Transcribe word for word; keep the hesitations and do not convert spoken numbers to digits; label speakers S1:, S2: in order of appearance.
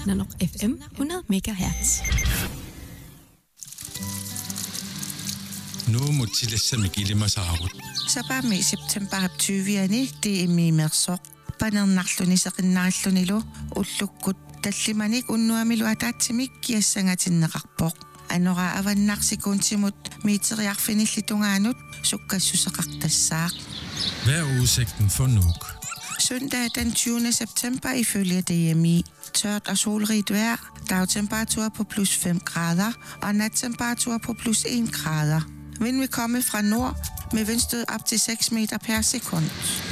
S1: Nanok F M hundrede megahertz.
S2: Nu mutilessa mikilimasaarut.
S3: Sapami september tyviani det er mimersoq panernerluni seqinnarallunilu ullukkut tallimanik unnuamilu ataatsimik kiassangatinneqarpoq anora avannarsikuntimut miiteriarfinillitungaanut sukkassuseqartassaaq.
S2: Hvad er udsigten for Nuuk?
S3: Søndag den tyvende september ifølge D M I. Tørt og solrigt vejr, dagtemperatur på plus fem grader og nattemperatur på plus en grader. Vind vil komme fra nord med vindstød op til seks meter per sekund.